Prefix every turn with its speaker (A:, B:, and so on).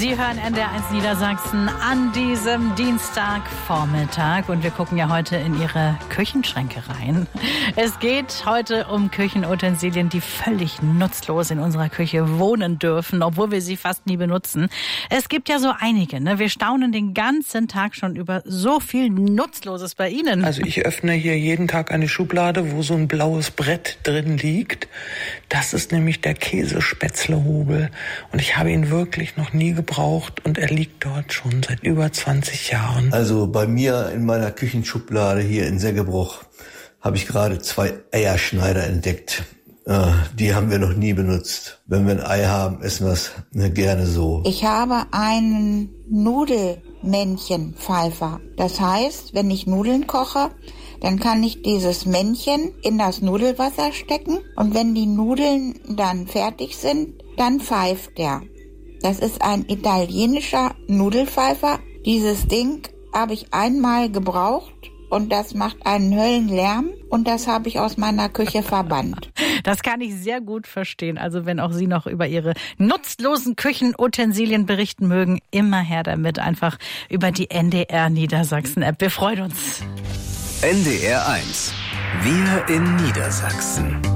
A: Sie hören NDR1 Niedersachsen an diesem Dienstagvormittag und wir gucken ja heute in Ihre Küchenschränke rein. Es geht heute um Küchenutensilien, die völlig nutzlos in unserer Küche wohnen dürfen, obwohl wir sie fast nie benutzen. Es gibt ja so einige, ne? Wir staunen den ganzen Tag schon über so viel Nutzloses bei Ihnen.
B: Also ich öffne hier jeden Tag eine Schublade, wo so ein blaues Brett drin liegt. Das ist nämlich der Käsespätzlehobel und ich habe ihn wirklich noch nie gebraucht und er liegt dort schon seit über 20 Jahren.
C: Also bei mir in meiner Küchenschublade hier in Seggebruch habe ich gerade 2 Eierschneider entdeckt. Die haben wir noch nie benutzt. Wenn wir ein Ei haben, essen wir es gerne so.
D: Ich habe einen Nudelmännchenpfeifer. Das heißt, wenn ich Nudeln koche, dann kann ich dieses Männchen in das Nudelwasser stecken und wenn die Nudeln dann fertig sind, dann pfeift der. Das ist ein italienischer Nudelpfeifer. Dieses Ding habe ich einmal gebraucht und das macht einen Höllenlärm und das habe ich aus meiner Küche verbannt.
A: Das kann ich sehr gut verstehen. Also wenn auch Sie noch über Ihre nutzlosen Küchenutensilien berichten mögen, immer her damit. Einfach über die NDR Niedersachsen App. Wir freuen uns.
E: NDR1. Wir in Niedersachsen.